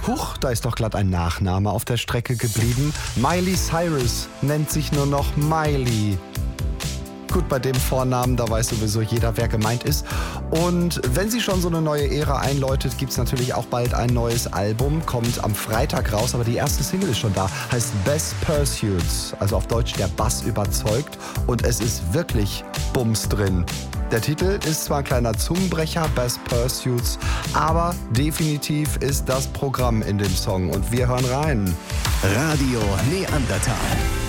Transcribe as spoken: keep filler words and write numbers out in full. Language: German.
Huch, da ist doch glatt ein Nachname auf der Strecke geblieben. Miley Cyrus nennt sich nur noch Miley. Gut, bei dem Vornamen, da weiß sowieso jeder, wer gemeint ist. Und wenn sie schon so eine neue Ära einläutet, gibt es natürlich auch bald ein neues Album. Kommt am Freitag raus, aber die erste Single ist schon da. Heißt Best Pursuits, also auf Deutsch der Bass überzeugt. Und es ist wirklich Bums drin. Der Titel ist zwar ein kleiner Zungenbrecher, Best Pursuits, aber definitiv ist das Programm in dem Song. Und wir hören rein. Radio Neandertal.